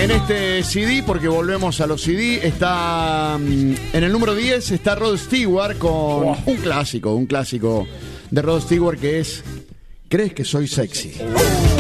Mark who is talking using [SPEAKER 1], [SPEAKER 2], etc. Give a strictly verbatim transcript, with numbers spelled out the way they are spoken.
[SPEAKER 1] En este C D, porque volvemos a los C D, está mm, en el número diez está Rod Stewart con wow. un clásico, un clásico de Rod Stewart que es ¿Crees que soy sexy?